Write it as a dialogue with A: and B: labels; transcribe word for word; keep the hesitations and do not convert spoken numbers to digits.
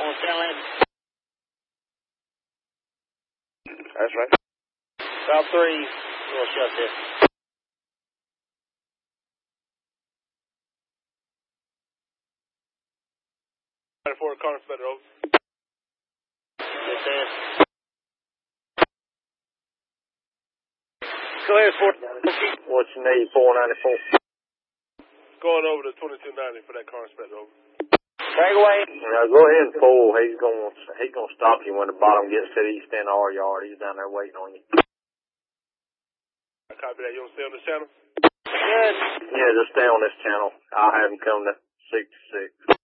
A: On Soundland.
B: That's right.
A: South three, we'll shut this.
B: ninety-four, car inspector, over.
A: Yes, sir.
B: Clear for
C: What you need, four ninety-four?
B: going over to twenty-two ninety for that car inspector, over.
C: Take away. Now go ahead and pull. He's going he's going to stop you when the bottom gets to the east end of our yard. He's down there waiting on you.
B: I copy that. You want to stay on this channel?
C: Good. Yeah, just stay on this channel. I'll have him come to sixty-six.